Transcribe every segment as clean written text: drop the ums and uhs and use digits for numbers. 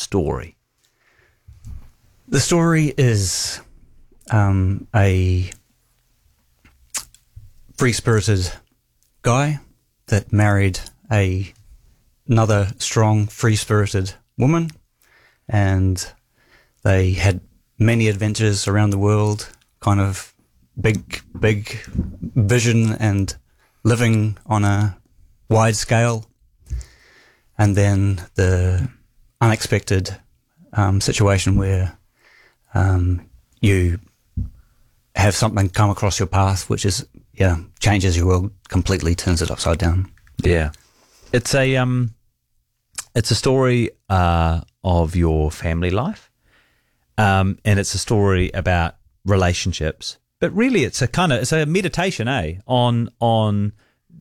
story? The story is a free-spirited guy that married another strong, free-spirited woman, and they had many adventures around the world, kind of big vision and living on a wide scale. And then the unexpected situation where you have something come across your path which is changes your world completely, turns it upside down. Yeah, it's a story of your family life, and it's a story about relationships. But really, it's a meditation, on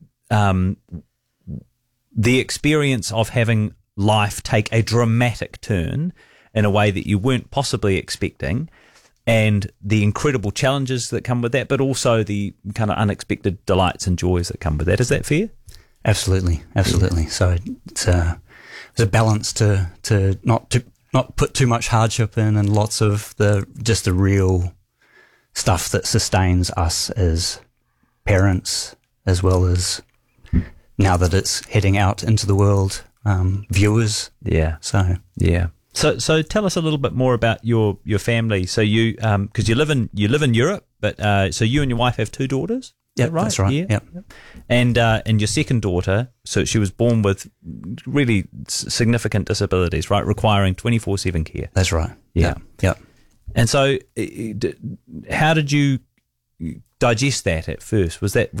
the experience of having life take a dramatic turn in a way that you weren't possibly expecting, and the incredible challenges that come with that, but also the kind of unexpected delights and joys that come with that. Is that fair? Absolutely. Yeah. So it's a balance to not put too much hardship in, and lots of the real stuff that sustains us as parents, as well as now that it's heading out into the world, viewers. Yeah. So tell us a little bit more about your family. So you, because you live in Europe, but so you and your wife have 2 daughters. Yeah, right? That's right. Yeah. Yep. And your second daughter, so she was born with really significant disabilities, right, requiring 24/7 care. That's right. Yeah. Yep. And so, how did you digest that at first? Was that?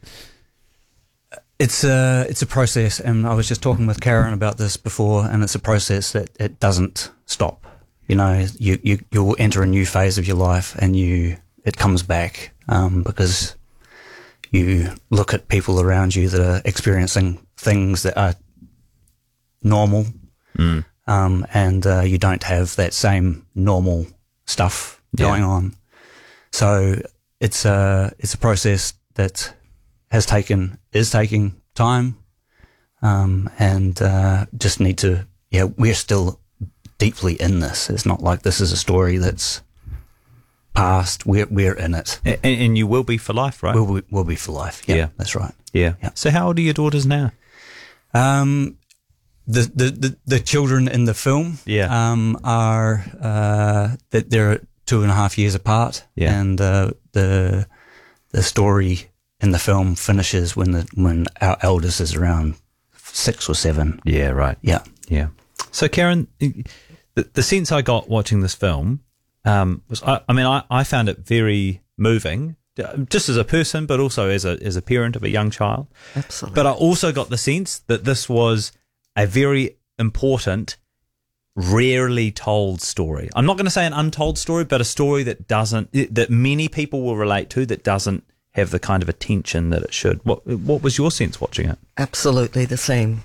It's a process, and I was just talking with Karen about this before, and it's a process that it doesn't stop. You know, you'll enter a new phase of your life, and it comes back because you look at people around you that are experiencing things that are normal, and you don't have that same normal stuff going on. So it's a process that is taking time, and just need to. Yeah, we're still deeply in this. It's not like this is a story that's past. We're in it, and you will be for life, right? We'll be for life. Yeah, that's right. Yeah. So how old are your daughters now? The children in the film, are that they're 2.5 years apart, and the story in the film finishes when our eldest is around 6 or 7. Yeah, right. Yeah. So Karen, the sense I got watching this film was, I found it very moving, just as a person, but also as a parent of a young child. Absolutely. But I also got the sense that this was a very important, rarely told story. I'm not going to say an untold story, but a story that many people will relate to, that doesn't have the kind of attention that it should. What was your sense watching it? Absolutely the same.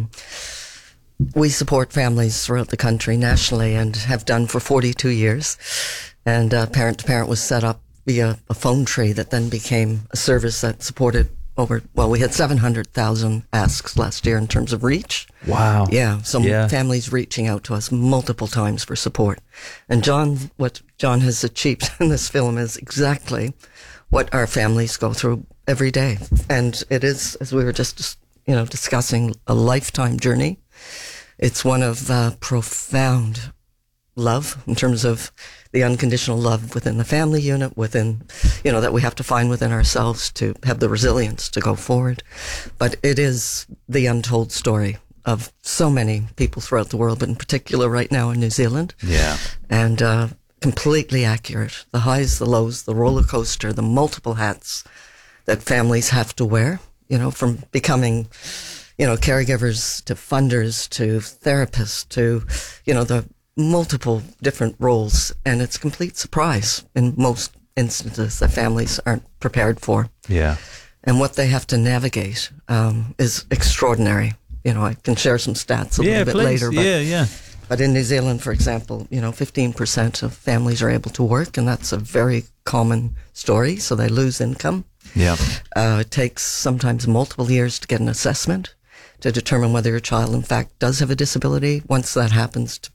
We support families throughout the country nationally, and have done for 42 years. And Parent to Parent was set up via a phone tree that then became a service that supported we had 700,000 asks last year in terms of reach. Wow. Yeah. Families reaching out to us multiple times for support. And what John has achieved in this film is exactly what our families go through every day. And it is, as we were just, discussing, a lifetime journey. It's one of profound love in terms of the unconditional love within the family unit, within, that we have to find within ourselves to have the resilience to go forward. But it is the untold story of so many people throughout the world, but in particular right now in New Zealand. Yeah. And completely accurate. The highs, the lows, the roller coaster, the multiple hats that families have to wear, from becoming, caregivers to funders to therapists to, the multiple different roles. And it's a complete surprise in most instances that families aren't prepared for. Yeah. And what they have to navigate is extraordinary. I can share some stats a little bit later. But, But in New Zealand, for example, 15% of families are able to work, and that's a very common story. So they lose income. Yeah. It takes sometimes multiple years to get an assessment to determine whether your child, in fact, does have a disability. Once that happens, to